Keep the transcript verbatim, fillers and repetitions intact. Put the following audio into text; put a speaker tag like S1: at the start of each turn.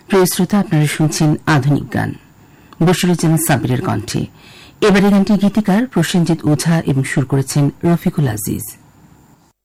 S1: প্রিয় শ্রোতা, আপনারা শুনছেন আধুনিক গান বশিরুজ্জামান সাব্বিরের কণ্ঠে। এবারে গানটির গীতিকার প্রসেনজিৎ ওঝা এবং সুর করেছেন রফিকুল আজিজ।